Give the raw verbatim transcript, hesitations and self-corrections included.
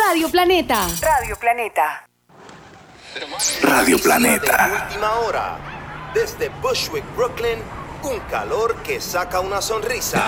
Radio Planeta. Radio Planeta. Radio Planeta. De última hora. Desde Bushwick, Brooklyn, un calor que saca una sonrisa.